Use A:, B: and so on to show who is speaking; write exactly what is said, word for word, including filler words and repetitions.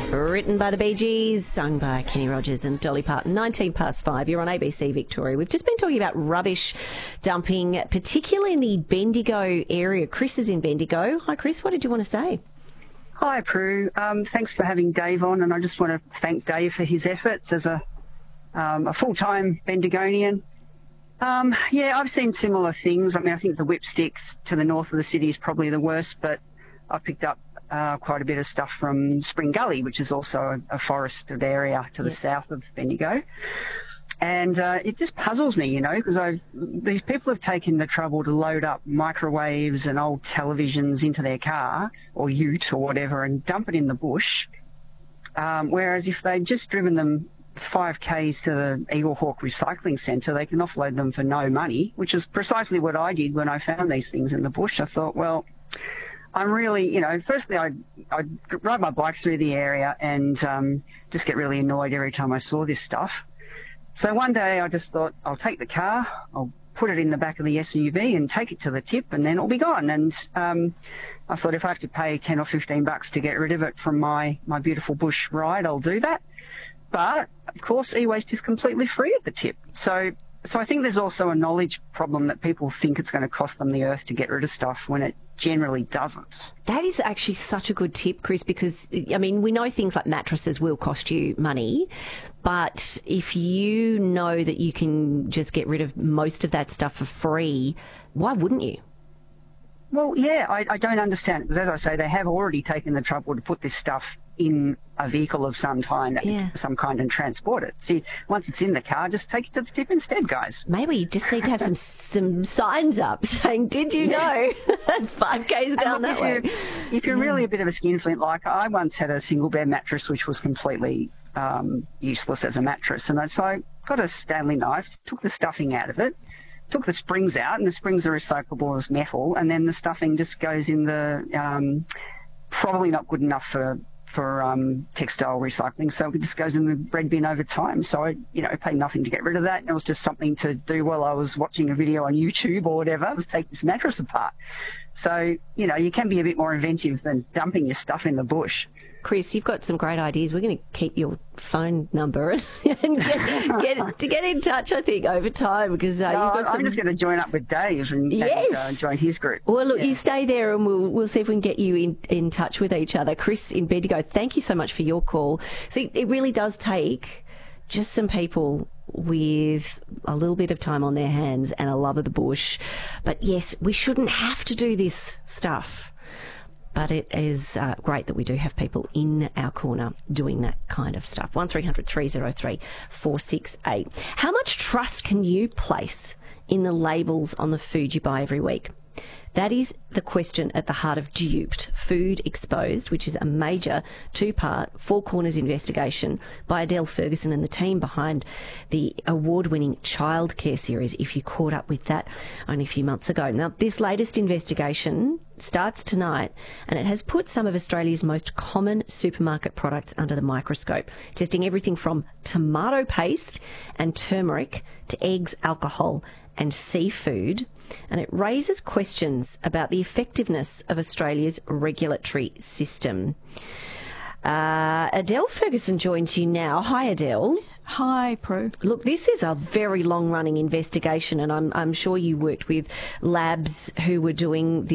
A: Written by the Bee Gees, sung by Kenny Rogers and Dolly Parton. nineteen past five, you're on A B C Victoria. We've just been talking about rubbish dumping, particularly in the Bendigo area. Chris is in Bendigo. Hi, Chris. What did you want to say?
B: Hi, Prue. Um, thanks for having Dave on, and I just want to thank Dave for his efforts as a, um, a full-time Bendigonian. Um, yeah, I've seen similar things. I mean, I think the whipsticks to the north of the city is probably the worst, but I've picked up uh, quite a bit of stuff from Spring Gully, which is also a, a forested area to the
A: Yep.
B: south of Bendigo. And uh, it just puzzles me, you know, because I've these people have taken the trouble to load up microwaves and old televisions into their car or ute or whatever and dump it in the bush. Um, whereas if they'd just driven them five Ks to the Eagle Hawk Recycling Centre, they can offload them for no money, which is precisely what I did when I found these things in the bush. I thought, well, I'm really, you know, firstly, I'd, I'd ride my bike through the area and um, just get really annoyed every time I saw this stuff. So one day I just thought, I'll take the car, I'll put it in the back of the S U V and take it to the tip, and then it'll be gone. And um, I thought if I have to pay ten or fifteen bucks to get rid of it from my, my beautiful bush ride, I'll do that. But, of course, e-waste is completely free at the tip. So so I think there's also a knowledge problem that people think it's going to cost them the earth to get rid of stuff when it generally doesn't.
A: That is actually such a good tip, Chris, because, I mean, we know things like mattresses will cost you money, but if you know that you can just get rid of most of that stuff for free, why wouldn't you?
B: Well, yeah, I, I don't understand. Because as I say, they have already taken the trouble to put this stuff in a vehicle of some kind,
A: Yeah.
B: some kind, and transport it. See, once it's in the car, just take it to the tip instead, guys.
A: Maybe you just need to have some some signs up saying, did you know? Five Ks down
B: And
A: that
B: look,
A: way.
B: if you're, if you're really a bit of a skinflint, like I once had a single bed mattress which was completely um, useless as a mattress, and I, so I got a Stanley knife, took the stuffing out of it, took the springs out, and the springs are recyclable as metal, and then the stuffing just goes in the, um, probably not good enough for for um, textile recycling, so it just goes in the bread bin over time. So I, you know, paid nothing to get rid of that, and it was just something to do while I was watching a video on YouTube or whatever, was take this mattress apart. So, you know, you can be a bit more inventive than dumping your stuff in the bush.
A: Chris, you've got some great ideas. We're going to keep your phone number and get, get to get in touch, I think, over time, because uh,
B: No,
A: you've got
B: I'm
A: some...
B: just going to join up with Dave and,
A: Yes.
B: and uh, join his group.
A: Well, look,
B: Yeah.
A: you stay there and we'll we'll see if we can get you in, in touch with each other. Chris in Bendigo, thank you so much for your call. See, it really does take just some people with a little bit of time on their hands and a love of the bush. But yes, we shouldn't have to do this stuff. But it is uh, great that we do have people in our corner doing that kind of stuff. one three hundred three oh three four six eight. How much trust can you place in the labels on the food you buy every week? That is the question at the heart of Duped, Food Exposed, which is a major two-part, Four Corners investigation by Adele Ferguson and the team behind the award-winning childcare series, if you caught up with that only a few months ago. Now, this latest investigation starts tonight, and it has put some of Australia's most common supermarket products under the microscope, testing everything from tomato paste and turmeric to eggs, alcohol and seafood, and it raises questions about the effectiveness of Australia's regulatory system. Uh, Adele Ferguson joins you now. Hi, Adele.
C: Hi, Prue.
A: Look, this is a very long-running investigation, and I'm, I'm sure you worked with labs who were doing